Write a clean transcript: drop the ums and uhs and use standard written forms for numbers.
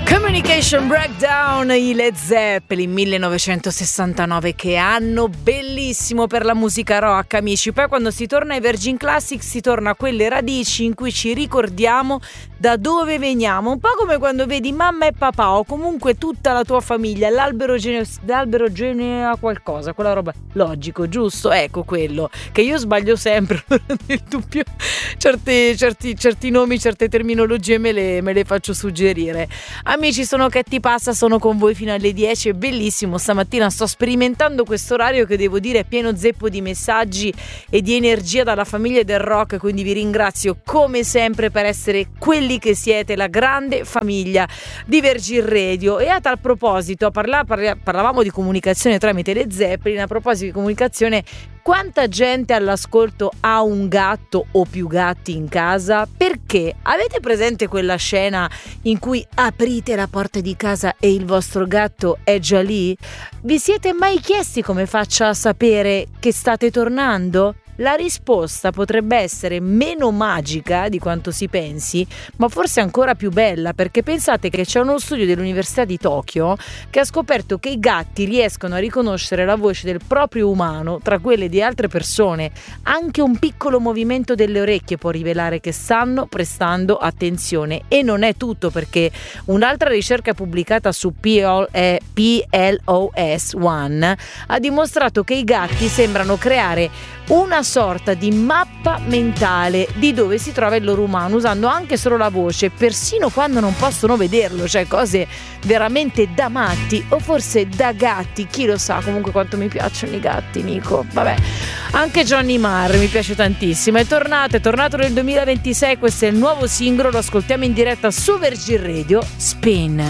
Communication Breakdown, i Led Zeppelin 1969, che anno bellissimo per la musica rock, amici. Poi quando si torna ai Virgin Classic si torna a quelle radici in cui ci ricordiamo da dove veniamo, un po' come quando vedi mamma e papà o comunque tutta la tua famiglia, l'albero genea qualcosa, quella roba, logico, giusto? Ecco quello, che io sbaglio sempre nel dubbio, certi nomi, certe terminologie me le faccio suggerire. Amici, sono Che ti passa, sono con voi fino alle 10, è bellissimo, stamattina sto sperimentando questo orario che devo dire è pieno zeppo di messaggi e di energia dalla famiglia del rock, quindi vi ringrazio come sempre per essere quelli che siete, la grande famiglia di Virgin Radio. E a tal proposito, parlavamo di comunicazione tramite le Zeppelin, a proposito di comunicazione, quanta gente all'ascolto ha un gatto o più gatti in casa? Perché avete presente quella scena in cui aprite la porta di casa e il vostro gatto è già lì? Vi siete mai chiesti come faccia a sapere che state tornando? La risposta potrebbe essere meno magica di quanto si pensi, ma forse ancora più bella, perché pensate che c'è uno studio dell'Università di Tokyo che ha scoperto che i gatti riescono a riconoscere la voce del proprio umano tra quelle di altre persone. Anche un piccolo movimento delle orecchie può rivelare che stanno prestando attenzione. E non è tutto, perché un'altra ricerca pubblicata su PLOS ONE ha dimostrato che i gatti sembrano creare una sorta di mappa mentale di dove si trova il loro umano, usando anche solo la voce, persino quando non possono vederlo, cioè cose veramente da matti, o forse da gatti, chi lo sa. Comunque quanto mi piacciono i gatti, Nico, vabbè. Anche Johnny Marr mi piace tantissimo, è tornato nel 2026, questo è il nuovo singolo, lo ascoltiamo in diretta su Virgin Radio, Spin.